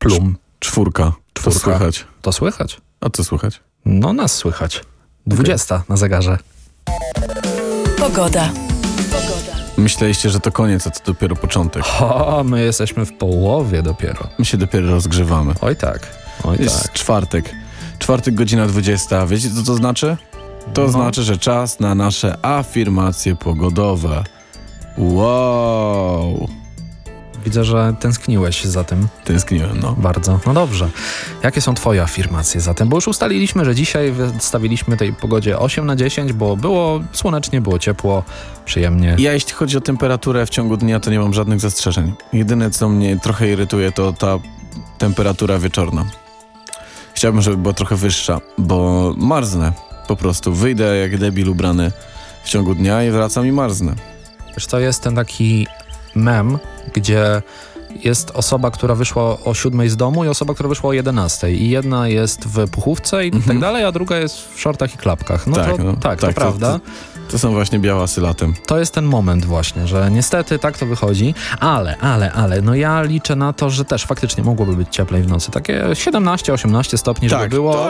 Plum. Czwórka. To słychać. To słychać? A co słychać? No nas słychać. 20 na zegarze. Pogoda. Myśleliście, że to koniec, a to dopiero początek. O, my jesteśmy w połowie dopiero. My się dopiero rozgrzewamy. Oj tak. Jest czwartek. Czwartek, godzina 20. Wiecie, co to znaczy? To znaczy, że czas na nasze afirmacje pogodowe. Wow! Widzę, że tęskniłeś za tym. Tęskniłem, no. Bardzo. No dobrze. Jakie są twoje afirmacje zatem? Bo już ustaliliśmy, że dzisiaj wystawiliśmy tej pogodzie 8/10, bo było słonecznie, było ciepło, przyjemnie. Ja jeśli chodzi o temperaturę w ciągu dnia, to nie mam żadnych zastrzeżeń. Jedyne, co mnie trochę irytuje, to ta temperatura wieczorna. Chciałbym, żeby była trochę wyższa, bo marznę. Po prostu wyjdę jak debil ubrany w ciągu dnia i wracam i marznę. Wiesz, to jest ten taki mem, gdzie jest osoba, która wyszła o 7 z domu i osoba, która wyszła o 11. I jedna jest w puchówce i tak dalej, a druga jest w szortach i klapkach. No to prawda. To są właśnie białasy latem. To jest ten moment właśnie, że niestety tak to wychodzi, ale, no ja liczę na to, że też faktycznie mogłoby być cieplej w nocy. Takie 17-18 stopni, żeby było.